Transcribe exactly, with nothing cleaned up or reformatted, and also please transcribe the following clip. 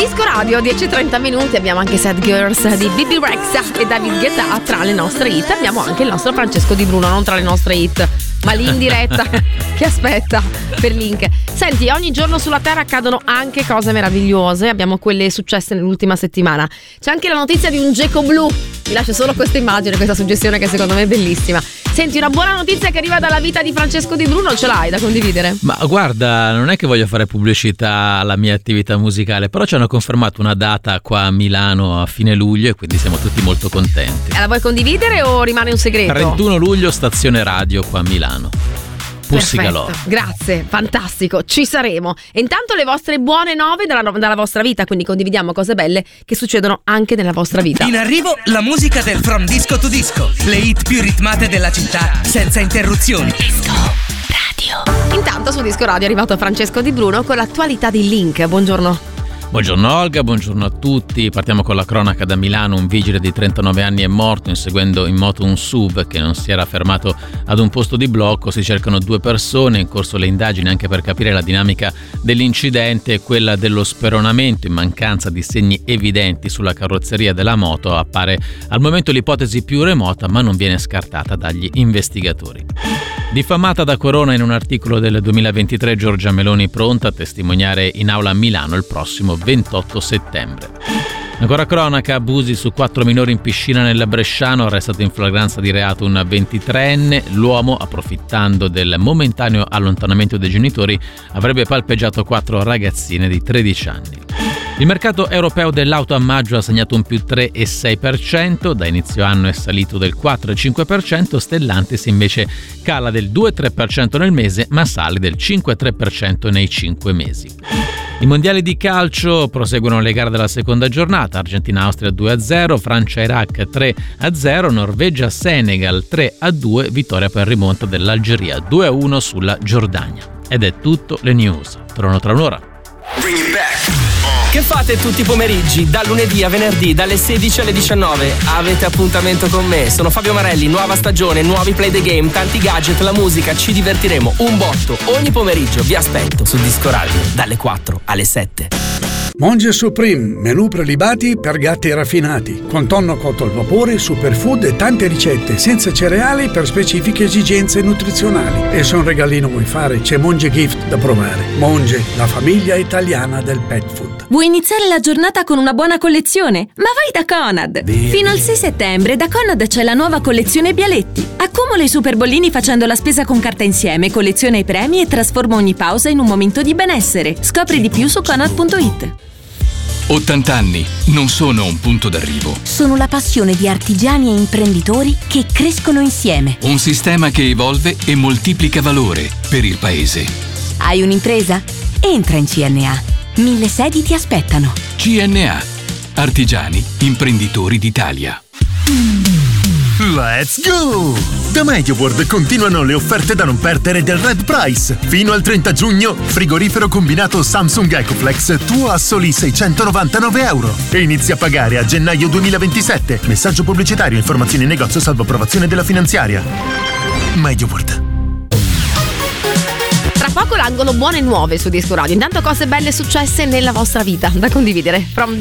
Disco Radio, dieci e trenta minuti, abbiamo anche Sad Girls di Bibi Rexha e David Guetta tra le nostre hit. Abbiamo anche il nostro Francesco Di Bruno, non tra le nostre hit, ma lì in diretta che aspetta per link. Senti, ogni giorno sulla Terra accadono anche cose meravigliose, abbiamo quelle successe nell'ultima settimana. C'è anche la notizia di un geco blu. Mi lascio solo questa immagine, questa suggestione che secondo me è bellissima. Senti, una buona notizia che arriva dalla vita di Francesco Di Bruno, ce l'hai da condividere? Ma guarda, non è che voglio fare pubblicità alla mia attività musicale, però ci hanno confermato una data qua a Milano a fine luglio e quindi siamo tutti molto contenti. La vuoi condividere o rimane un segreto? trentuno luglio, stazione radio qua a Milano. Perfetto, grazie, fantastico, ci saremo. E intanto le vostre buone nove dalla, dalla vostra vita, quindi condividiamo cose belle che succedono anche nella vostra vita. In arrivo la musica del From Disco to Disco, le hit più ritmate della città, senza interruzioni. Disco Radio. Intanto su Disco Radio è arrivato Francesco Di Bruno con l'attualità di Link. Buongiorno. Buongiorno Olga, buongiorno a tutti. Partiamo con la cronaca da Milano. Un vigile di trentanove anni è morto inseguendo in moto un S U V che non si era fermato ad un posto di blocco. Si cercano due persone, in corso le indagini anche per capire la dinamica dell'incidente e quella dello speronamento. In mancanza di segni evidenti sulla carrozzeria della moto appare al momento l'ipotesi più remota, ma non viene scartata dagli investigatori. Diffamata da Corona in un articolo del duemilaventitré, Giorgia Meloni pronta a testimoniare in aula a Milano il prossimo ventotto settembre. Ancora cronaca, abusi su quattro minori in piscina nel Bresciano, arrestato in flagranza di reato un ventitreenne. L'uomo, approfittando del momentaneo allontanamento dei genitori, avrebbe palpeggiato quattro ragazzine di tredici anni. Il mercato europeo dell'auto a maggio ha segnato un più tre virgola sei per cento, da inizio anno è salito del quattro virgola cinque per cento, Stellantis invece cala del due virgola tre per cento nel mese ma sale del cinque virgola tre per cento nei cinque mesi. I mondiali di calcio proseguono le gare della seconda giornata, Argentina-Austria due a zero, Francia-Iraq tre a zero, Norvegia-Senegal tre a due, vittoria per rimonta dell'Algeria due a uno sulla Giordania. Ed è tutto, le news. Torno tra un'ora. Bring it back. Che fate tutti i pomeriggi, da lunedì a venerdì, dalle sedici alle diciannove? Avete appuntamento con me. Sono Fabio Marelli, nuova stagione, nuovi play the game, tanti gadget, la musica, ci divertiremo un botto. Ogni pomeriggio vi aspetto su Disco Radio, dalle quattro alle sette. Monge Supreme, menù prelibati per gatti raffinati, con tonno cotto al vapore, superfood e tante ricette, senza cereali per specifiche esigenze nutrizionali. E se un regalino vuoi fare, c'è Monge Gift da provare. Monge, la famiglia italiana del pet food. Vuoi iniziare la giornata con una buona collezione? Ma vai da Conad! Bene. Fino al sei settembre da Conad c'è la nuova collezione Bialetti. Accumula i super bollini facendo la spesa con carta insieme, colleziona i premi e trasforma ogni pausa in un momento di benessere. Scopri di più su conad punto it. ottanta anni non sono un punto d'arrivo. Sono la passione di artigiani e imprenditori che crescono insieme. Un sistema che evolve e moltiplica valore per il paese. Hai un'impresa? Entra in C N A. Mille sedi ti aspettano. C N A. Artigiani, imprenditori d'Italia. Let's go! Da MediaWorld continuano le offerte da non perdere del Red Price. Fino al trenta giugno, frigorifero combinato Samsung Ecoflex tuo a soli seicentonovantanove euro. E inizi a pagare a gennaio duemilaventisette. Messaggio pubblicitario, informazioni in negozio salvo approvazione della finanziaria. MediaWorld. Tra poco l'angolo buone nuove su Disco Radio. Intanto cose belle successe nella vostra vita da condividere. From